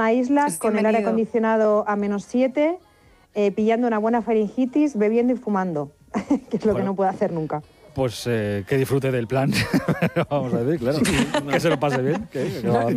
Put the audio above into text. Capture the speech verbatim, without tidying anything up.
una isla Pues con el aire bienvenido. acondicionado a menos siete, eh, pillando una buena faringitis, bebiendo y fumando, que es lo Bueno. que no puede hacer nunca. Pues eh, que disfrute del plan, vamos a decir, claro, que se lo pase bien. que- que va a hacer.